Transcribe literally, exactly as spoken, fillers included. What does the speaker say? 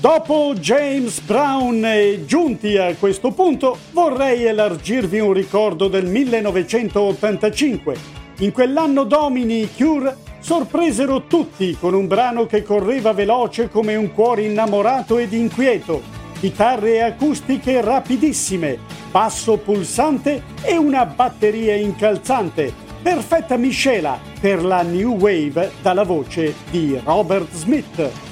Dopo James Brown e giunti a questo punto, vorrei elargirvi un ricordo del millenovecentottantacinque. In quell'anno domini i Cure sorpresero tutti con un brano che correva veloce come un cuore innamorato ed inquieto. Chitarre acustiche rapidissime, basso pulsante e una batteria incalzante. Perfetta miscela per la new wave dalla voce di Robert Smith.